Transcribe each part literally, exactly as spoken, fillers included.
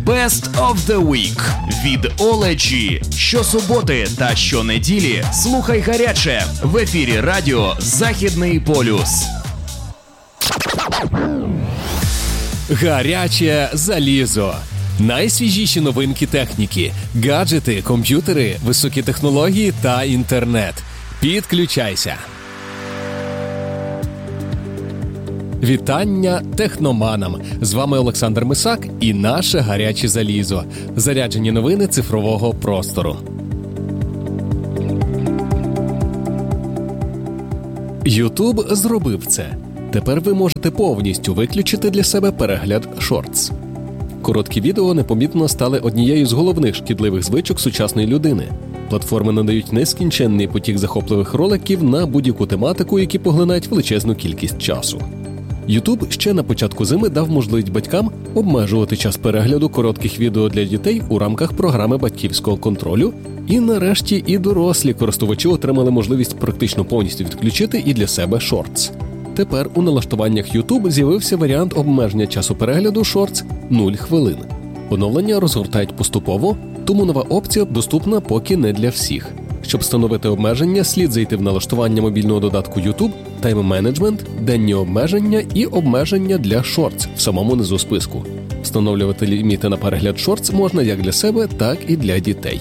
Best of the Week від Оледжі. Щосуботи та щонеділі слухай гаряче в ефірі радіо «Західний полюс». Гаряче залізо. Найсвіжіші новинки техніки, гаджети, комп'ютери, високі технології та інтернет. Підключайся. Вітання техноманам! З вами Олександр Мисак і наше гаряче залізо. Заряджені новини цифрового простору. Ютуб зробив це. Тепер ви можете повністю виключити для себе перегляд шортс. Короткі відео непомітно стали однією з головних шкідливих звичок сучасної людини. Платформи надають нескінченний потік захопливих роликів на будь-яку тематику, які поглинають величезну кількість часу. Ютуб ще на початку зими дав можливість батькам обмежувати час перегляду коротких відео для дітей у рамках програми батьківського контролю, і нарешті і дорослі користувачі отримали можливість практично повністю відключити і для себе шортс. Тепер у налаштуваннях YouTube з'явився варіант обмеження часу перегляду шортс нуль хвилин. Оновлення розгортають поступово, тому нова опція доступна поки не для всіх. Щоб встановити обмеження, слід зайти в налаштування мобільного додатку YouTube, тайм-менеджмент, денні обмеження і обмеження для шортс в самому низу списку. Встановлювати ліміти на перегляд шортс можна як для себе, так і для дітей.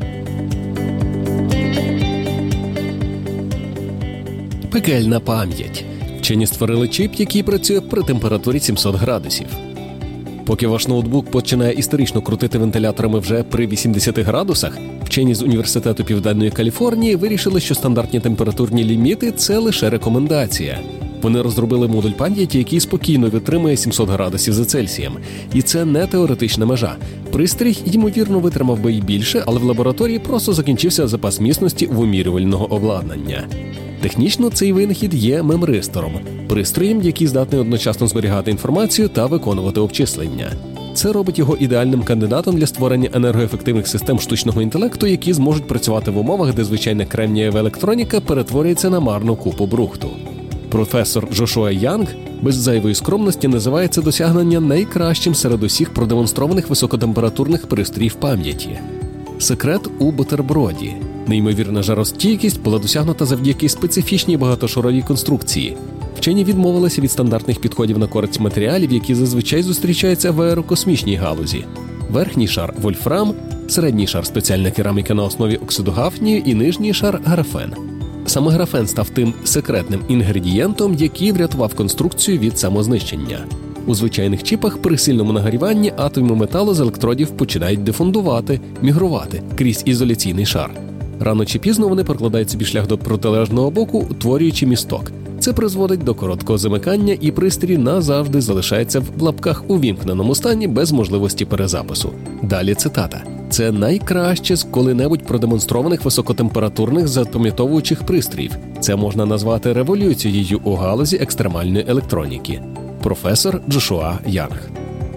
Пекельна пам'ять. Вчені створили чіп, який працює при температурі сімсот градусів. Поки ваш ноутбук починає історично крутити вентиляторами вже при вісімдесяти градусах, вчені з Університету Південної Каліфорнії вирішили, що стандартні температурні ліміти – це лише рекомендація. Вони розробили модуль пам'яті, який спокійно витримує сімсот градусів за Цельсієм. І це не теоретична межа. Пристрій, ймовірно, витримав би і більше, але в лабораторії просто закінчився запас міцності вимірювального обладнання. Технічно цей винахід є мемристором – пристроєм, який здатний одночасно зберігати інформацію та виконувати обчислення. Це робить його ідеальним кандидатом для створення енергоефективних систем штучного інтелекту, які зможуть працювати в умовах, де звичайна кремнієва електроніка перетворюється на марну купу брухту. Професор Джошуа Янг без зайвої скромності називає це досягнення найкращим серед усіх продемонстрованих високотемпературних пристроїв пам'яті. Секрет у бутерброді. Неймовірна жаростійкість була досягнута завдяки специфічній багатошаровій конструкції. Вчені відмовилися від стандартних підходів на користь матеріалів, які зазвичай зустрічаються в аерокосмічній галузі. Верхній шар – вольфрам, середній шар – спеціальна кераміка на основі оксиду гафнію і нижній шар – графен. Саме графен став тим секретним інгредієнтом, який врятував конструкцію від самознищення. У звичайних чіпах при сильному нагріванні атоми металу з електродів починають дефундувати, мігрувати крізь ізоляційний шар. Рано чи пізно вони прокладають собі шлях до протилежного боку, утворюючи місток. Це призводить до короткого замикання, і пристрій назавжди залишається в лапках увімкненому стані без можливості перезапису. Далі цитата. «Це найкраще з коли-небудь продемонстрованих високотемпературних запам'ятовуючих пристроїв. Це можна назвати революцією у галузі екстремальної електроніки». Професор Джошуа Янг.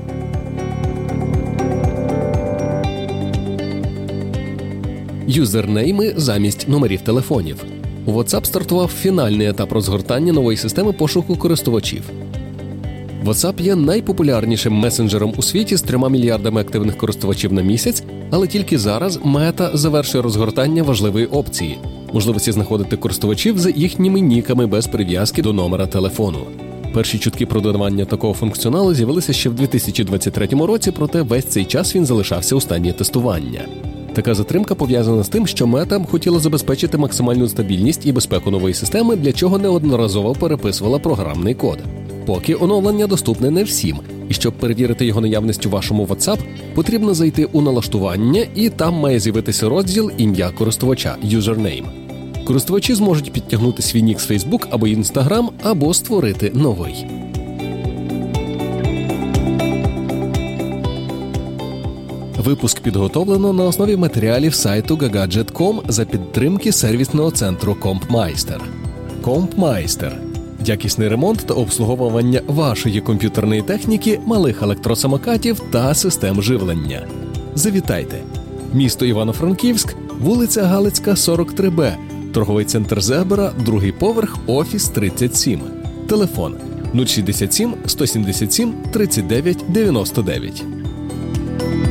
Юзернейми замість номерів телефонів. У WhatsApp стартував фінальний етап розгортання нової системи пошуку користувачів. WhatsApp є найпопулярнішим месенджером у світі з трьома мільярдами активних користувачів на місяць, але тільки зараз Мета завершує розгортання важливої опції – можливості знаходити користувачів за їхніми ніками без прив'язки до номера телефону. Перші чутки про додавання такого функціоналу з'явилися ще в дві тисячі двадцять третьому році, проте весь цей час він залишався у стані тестування. Така затримка пов'язана з тим, що Мета хотіла забезпечити максимальну стабільність і безпеку нової системи, для чого неодноразово переписувала програмний код. Поки оновлення доступне не всім, і щоб перевірити його наявність у вашому WhatsApp, потрібно зайти у налаштування, і там має з'явитися розділ «Ім'я користувача» – «Username». Користувачі зможуть підтягнути свій нік з Facebook або Instagram, або створити новий. Випуск підготовлено на основі матеріалів сайту га гаджет крапка ком за підтримки сервісного центру Компмайстер. Компмайстер – якісний ремонт та обслуговування вашої комп'ютерної техніки, малих електросамокатів та систем живлення. Завітайте! Місто Івано-Франківськ, вулиця Галицька, сорок три Б, торговий центр Зебра, другий поверх, офіс тридцять сім. Телефон нуль шістдесят сім сто сімдесят сім тридцять дев'ять дев'яносто дев'ять.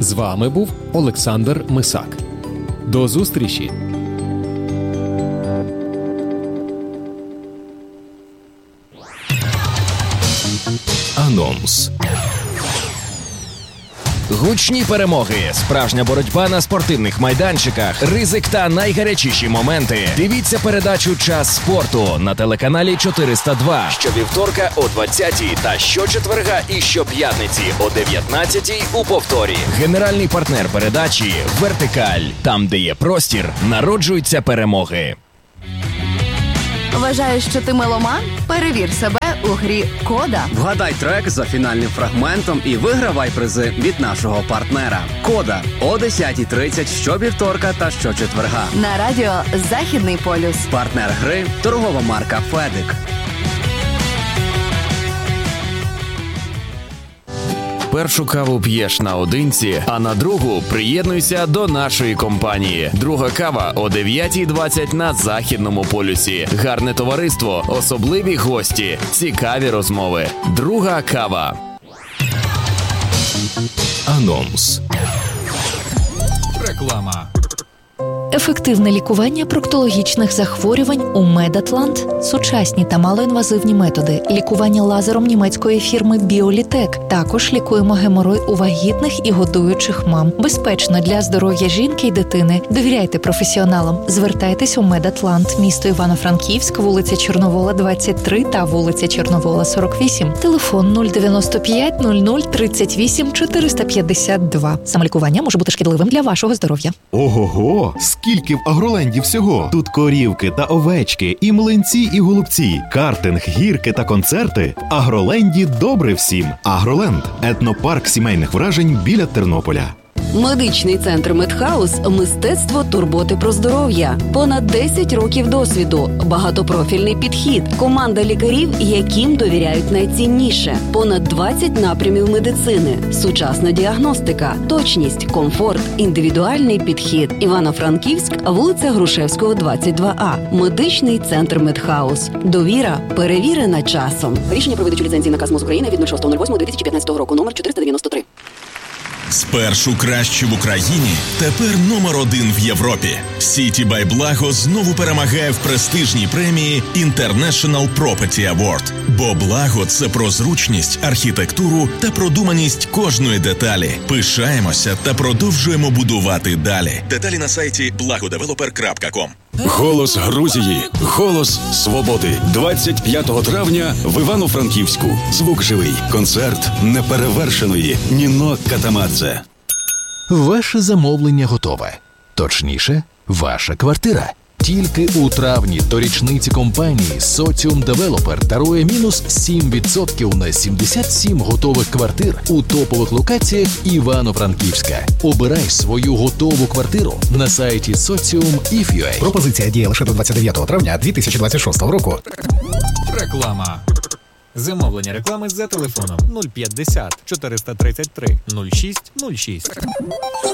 З вами був Олександр Мисак. До зустрічі! Анонс. Гучні перемоги, справжня боротьба на спортивних майданчиках, ризик та найгарячіші моменти. Дивіться передачу «Час спорту» на телеканалі чотириста два щовівторка о двадцятій та щочетверга і щоп'ятниці о дев'ятнадцятій у повторі. Генеральний партнер передачі «Вертикаль». Там, де є простір, народжуються перемоги. Вважаєш, що ти меломан? Перевір себе у грі «Кода». Вгадай трек за фінальним фрагментом і вигравай призи від нашого партнера. «Кода» о десятій тридцять щовівторка та щочетверга. На радіо «Західний полюс». Партнер гри – торгова марка «Федик». Першу каву п'єш наодинці, а на другу приєднуйся до нашої компанії. Друга кава о дев'ятій двадцять на Західному полюсі. Гарне товариство, особливі гості, цікаві розмови. Друга кава. Анонс. Реклама. Ефективне лікування проктологічних захворювань у Медатлант. Сучасні та малоінвазивні методи. Лікування лазером німецької фірми Біолітек. Також лікуємо геморой у вагітних і годуючих мам. Безпечно для здоров'я жінки і дитини. Довіряйте професіоналам. Звертайтесь у Медатлант. Місто Івано-Франківськ, вулиця Чорновола, двадцять три та вулиця Чорновола, сорок вісім. Телефон нуль дев'яносто п'ять нуль нуль тридцять вісім чотириста п'ятдесят два. Самолікування може бути шкідливим для вашого здоров'я. Ого-го! Скільки в Агроленді всього! Тут корівки та овечки, і млинці, і голубці, картинг, гірки та концерти. В Агроленді добре всім. Агроленд – етнопарк сімейних вражень біля Тернополя. Медичний центр Медхаус – мистецтво турботи про здоров'я. Понад десять років досвіду, багатопрофільний підхід, команда лікарів, яким довіряють найцінніше. Понад двадцять напрямів медицини, сучасна діагностика, точність, комфорт, індивідуальний підхід. Івано-Франківськ, вулиця Грушевського, двадцять два А. Медичний центр Медхаус. Довіра перевірена часом. Рішення про видачу ліцензії наказ МОЗ України від нуль шостого восьмого дві тисячі п'ятнадцятого року номер чотириста дев'яносто три. Спершу кращі в Україні, тепер номер один в Європі. Сіті бай Благо знову перемагає в престижній премії International Property Award. Бо Благо – це про зручність, архітектуру та продуманість кожної деталі. Пишаємося та продовжуємо будувати далі. Деталі на сайті благодевелопер крапка ком. Голос Грузії. Голос свободи. двадцять п'ятого травня в Івано-Франківську. Звук живий. Концерт неперевершеної Ніно Катамадзе. Ваше замовлення готове. Точніше, ваша квартира. Тільки у травні до річниці компанії Соціум Девелопер дарує мінус сім відсотків на сімдесят сім готових квартир у топових локаціях Івано-Франківська. Обирай свою готову квартиру на сайті соціум крапка іф крапка ю а. Пропозиція діє лише до двадцять дев'ятого травня дві тисячі двадцять шостого року. Реклама. Замовлення реклами за телефоном нуль п'ятдесят чотириста тридцять три нуль шість нуль шість.